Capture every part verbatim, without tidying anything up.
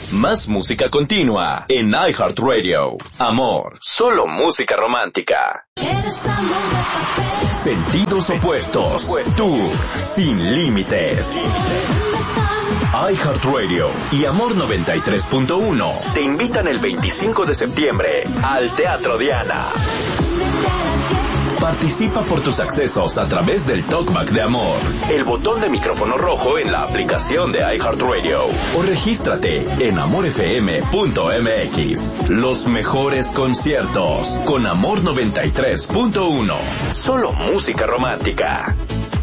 Más música continua en iHeartRadio. Amor, solo música romántica. Sentidos opuestos. Tú, sin límites. iHeartRadio y Amor noventa y tres punto uno te invitan el veinticinco de septiembre al Teatro Diana. Participa por tus accesos a través del Talkback de Amor, el botón de micrófono rojo en la aplicación de iHeartRadio, o regístrate en amor f m punto m x. Los mejores conciertos con Amor noventa y tres punto uno. Solo música romántica.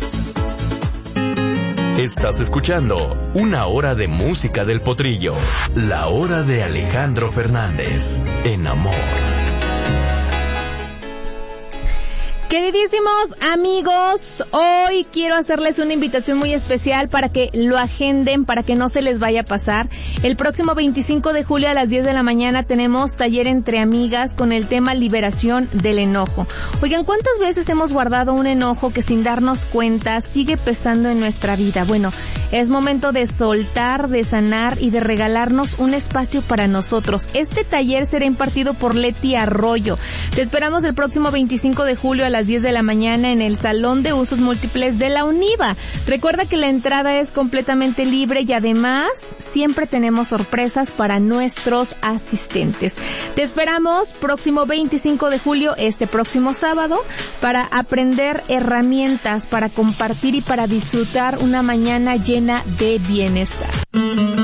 Estás escuchando Una Hora de Música del Potrillo, la hora de Alejandro Fernández, en Amor. Queridísimos amigos, hoy quiero hacerles una invitación muy especial para que lo agenden, para que no se les vaya a pasar. El próximo veinticinco de julio a las diez de la mañana tenemos taller entre amigas con el tema liberación del enojo. Oigan, ¿cuántas veces hemos guardado un enojo que sin darnos cuenta sigue pesando en nuestra vida? Bueno, es momento de soltar, de sanar y de regalarnos un espacio para nosotros. Este taller será impartido por Leti Arroyo. Te esperamos el próximo veinticinco de julio a las diez de la mañana en el Salón de Usos Múltiples de la UNIVA. Recuerda que la entrada es completamente libre y además siempre tenemos sorpresas para nuestros asistentes. Te esperamos próximo veinticinco de julio, este próximo sábado, para aprender herramientas, para compartir y para disfrutar una mañana llena de bienestar.